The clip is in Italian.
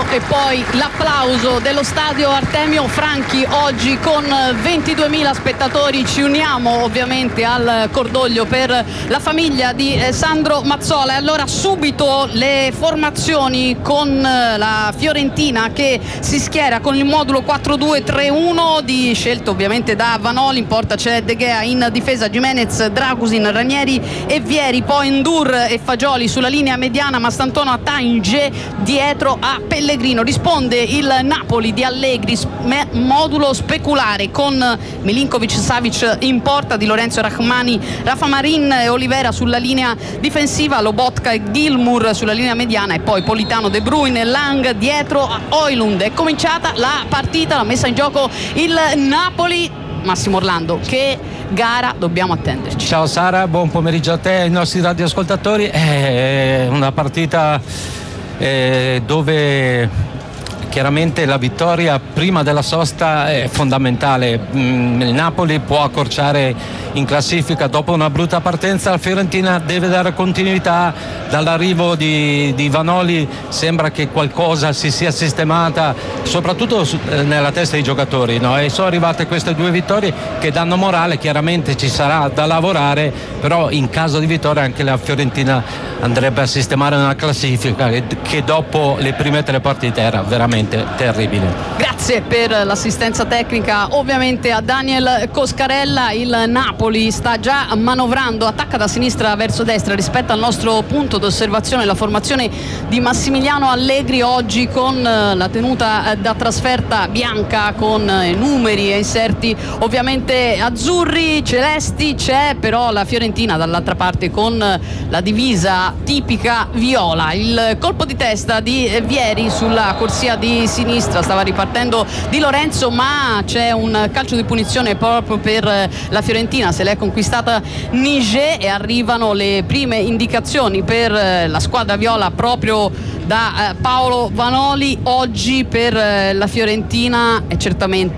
e poi l'applauso dello stadio Artemio Franchi. Oggi con 22.000 spettatori ci uniamo ovviamente al cordoglio per la famiglia di Sandro Mazzola. E allora subito le formazioni con la Fiorentina che si schiera con il modulo 4-2-3-1 scelto ovviamente da Vanoli. In porta c'è De Gea, in difesa Gimenez, Dragusin, Ranieri e Vieri, poi Ndur e Fagioli sulla linea mediana, Mastantuono a Tange dietro a Pellegrino. Risponde il Napoli di Allegri, modulo speculare con Milinkovic-Savic in porta, Di Lorenzo e Rahmani, Rafa Marin e Olivera sulla linea difensiva, Lobotka e Gilmour sulla linea mediana e poi Politano, De Bruyne, Lang dietro a Højlund. È cominciata la partita, l'ha messa in gioco il Napoli. Massimo Orlando, che gara dobbiamo attenderci? Ciao Sara, buon pomeriggio a te e ai nostri radioascoltatori. È una partita dove chiaramente la vittoria prima della sosta è fondamentale. Il Napoli può accorciare in classifica dopo una brutta partenza, la Fiorentina deve dare continuità. Dall'arrivo di Vanoli sembra che qualcosa si sia sistemata soprattutto nella testa dei giocatori, no? E sono arrivate queste due vittorie che danno morale. Chiaramente ci sarà da lavorare, però in caso di vittoria anche la Fiorentina andrebbe a sistemare una classifica che dopo le prime tre partite era veramente terribile. Grazie per l'assistenza tecnica ovviamente a Daniel Coscarella. Il Napoli sta già manovrando, attacca da sinistra verso destra rispetto al nostro punto d'osservazione, la formazione di Massimiliano Allegri oggi con la tenuta da trasferta bianca con numeri e inserti ovviamente azzurri, celesti. C'è però la Fiorentina dall'altra parte con la divisa tipica viola. Il colpo di testa di Vieri sulla corsia di sinistra, stava ripartendo Di Lorenzo ma c'è un calcio di punizione proprio per la Fiorentina, se l'è conquistata Niger e arrivano le prime indicazioni per la squadra viola proprio da Paolo Vanoli. Oggi per la Fiorentina è certamente